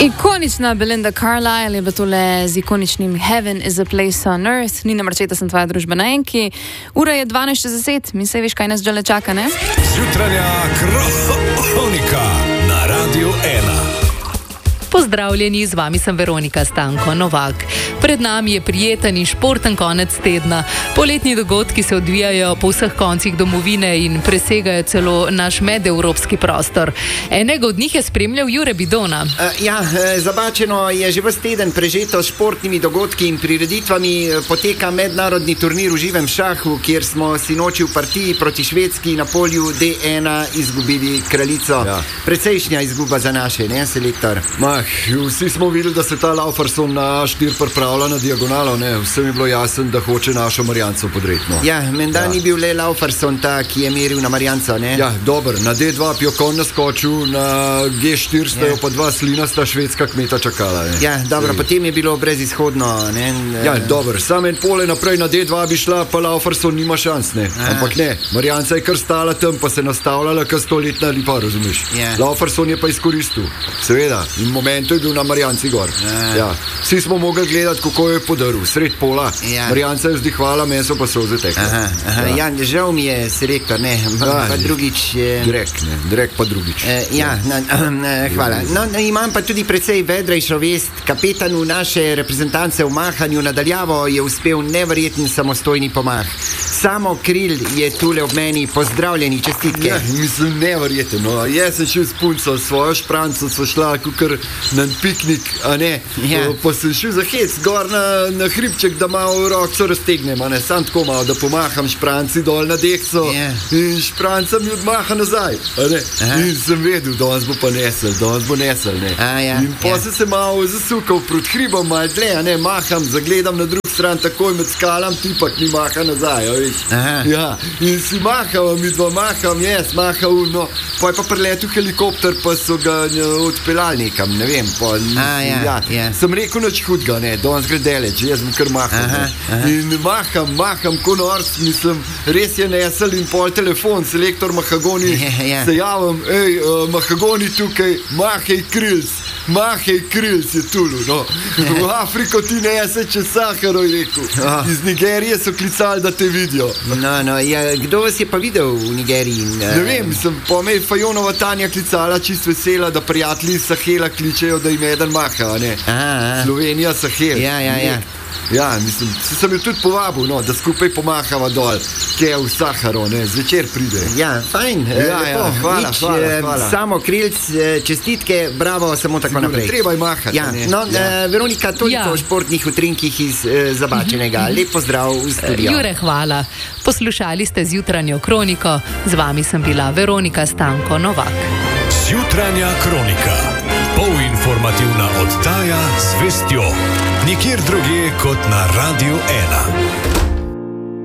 Ikonična Belinda Carlisle je bila tole z ikoničnim Heaven is a place on earth. Nina Marčeta, sem tvoja družbena enki. Ura je 12:60, mi se veš, kaj nas žele čaka, ne? Jutranja kronika na Radiu 1. Pozdravljeni, z vami sem Veronika Stanko Novak. Pred nami je prijeten in športen konec tedna. Poletni dogodki se odvijajo po vseh koncih domovine in presegajo celo naš medevropski prostor. Enega od njih je spremljal Jure Bidona. Zabačeno je že ves teden prežeto s športnimi dogodki in prireditvami. Poteka mednarodni turnir v živem šahu, kjer smo sinoči v partiji proti Švedski na polju D1 izgubili kraljico. Ja. Precejšnja izguba za naše, ne, selektor? Vsi smo videli, da se ta Lauferson na A4 pripravlja na diagonalo, ne? Vsem je bilo jasno, da hoče našo Marjanco podreti. No. Ja, menda ni bil le Lauferson ta, ki je meril na Marjanco, ne? Ja, dober, na D2 Pjokon naskočil, na G4 sta jo pa dva slinasta švedska kmeta čakala. Ne? Ja, dobro, potem je bilo brezizhodno, ne? Ja, dober, samo en pole naprej na D2 bi šla, pa Lauferson nima šans, ne? Ampak ne, Marjanca je kar stala tam, pa se nastavljala kar 100-letna lipa, razumeš? Ja. Lauferson je pa izkoristil, seveda, in momentu je bil na Marjanci gor. Ja. Vsi smo mogli gledati, kako je podaril, sred pola. Ja. Marjanca je vzdihvala, meso pa solze tekle. Ja, žal mi je selektor, ne, pa drugič... Drek pa drugič. Hvala. No, imam pa tudi precej vedrejšo vest. Kapetanu naše reprezentance v mahanju nadaljavo je uspel neverjeten samostojni pomah. Samo Kril je tule ob meni, pozdravljeni, čestitke. Ja, mislim, neverjeten, no. Jaz sem šel s punco, svojo špranco, sva šla kukar na piknik, a ne? Ja. Pa sem šel za hec, gor na hribček, da malo rokco raztegnem, a ne? Sam tako malo, da pomaham špranci dol na dekco. Ja. In špranca mi odmaha nazaj, a ne? In sem vedel, danes bo pa nesel, ne? Ja. In pa sem se malo zasukal proti hribom, malo dlje, a ne? Maham, zagledam na drugi stran, takoj med skalam, tipak mi maha nazaj, a veš? Ja, in si mahal, mi dva maham, jaz mahal, no, pa je pa preletel helikopter, pa so ga odpeljali nekam, ne vem, pa ja. Sem rekel nič hudega, ne, danes gre daleč, jaz bom kar mahal. In maham, ko norc, mislim, res je nesel in pol telefon, selektor Mahagoni, se javim, Mahagoni tukaj, Mahej Krils je tulu, no. V Afriko ti nese čez Saharo, je rekel. Iz Nigerije so klicali, da te vidijo. No, ja, kdo vas je pa videl v Nigeriji? Ne vem, mislim, pa me je Fajonova Tanja klicala, čist vesela, da prijatelji iz Sahela kličejo, da jim eden maha, ne. Slovenija, Sahel. Ja. Ja, mislim, sem jo tudi povabil, no, da skupaj pomahava dol, kje v Saharo, ne, zvečer pride. Ja, fajn. Hvala. Samo Krilc, čestitke, bravo, samo tako naprej. Treba je mahati. Ja. No, Veronika, toliko o športnih utrinkih iz Zabačenega. Lep pozdrav v studio. Jure, hvala. Poslušali ste Zjutranjo kroniko, z vami sem bila Veronika Stanko Novak. Zjutranja kronika, polinformativna oddaja z vestjo, nikjer drugje kot na Radiu 1.